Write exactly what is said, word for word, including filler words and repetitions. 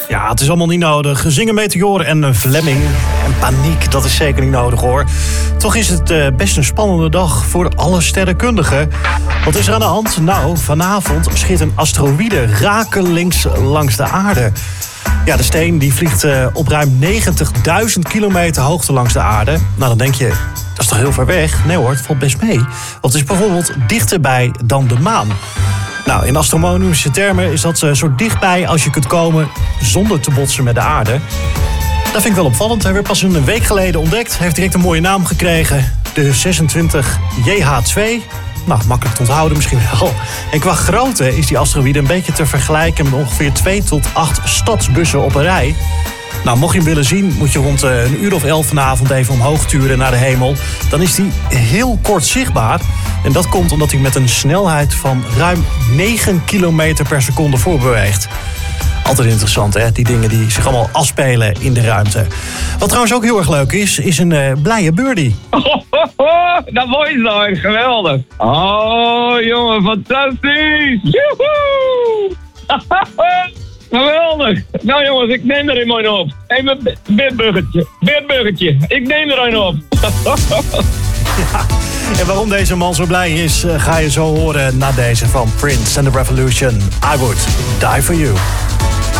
Ja, het is allemaal niet nodig. Zingen Meteor en Fleming. En paniek, dat is zeker niet nodig hoor. Toch is het uh, best een spannende dag voor alle sterrenkundigen. Wat is er aan de hand? Nou, vanavond schiet een asteroïde rakelings langs de aarde. Ja, de steen die vliegt uh, op ruim negentigduizend kilometer hoogte langs de aarde. Nou, dan denk je, dat is toch heel ver weg? Nee hoor, het valt best mee. Want het is bijvoorbeeld dichterbij dan de maan. Nou, in astronomische termen is dat uh, zo dichtbij als je kunt komen zonder te botsen met de aarde. Dat vind ik wel opvallend. Hij werd pas een week geleden ontdekt. Heeft direct een mooie naam gekregen. De zesentwintig J H twee. Nou, makkelijk te onthouden misschien wel. En qua grootte is die asteroïde een beetje te vergelijken met ongeveer twee tot acht stadsbussen op een rij. Nou, mocht je hem willen zien, moet je rond een uur of elf vanavond even omhoog turen naar de hemel. Dan is hij heel kort zichtbaar. En dat komt omdat hij met een snelheid van ruim negen kilometer per seconde voorbeweegt. Altijd interessant, hè? Die dingen die zich allemaal afspelen in de ruimte. Wat trouwens ook heel erg leuk is, is een uh, blije birdie. Oh, oh, oh, dat voice line, geweldig. Oh, jongen, fantastisch. Joehoe. Geweldig. Nou jongens, ik neem er een mooi op. Even beertburgertje. Beertburgertje. Ik neem er een op. Ja. En waarom deze man zo blij is, ga je zo horen na deze van Prince and the Revolution. I Would Die For You.